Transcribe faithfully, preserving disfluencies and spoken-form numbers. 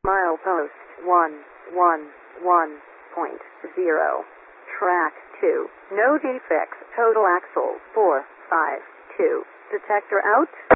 Milepost one one one point zero. Track two. No defects. Total axle four five two. Detector out.